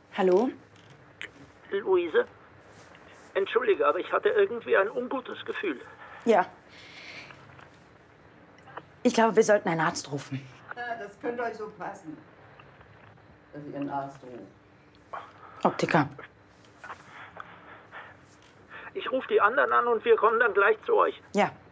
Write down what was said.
Hallo? Luise? Entschuldige, aber ich hatte irgendwie ein ungutes Gefühl. Ja. Ich glaube, wir sollten einen Arzt rufen. Ja, das könnte euch so passen, dass ihr einen Arzt ruft. Optiker. Ich rufe die anderen an und wir kommen dann gleich zu euch. Ja.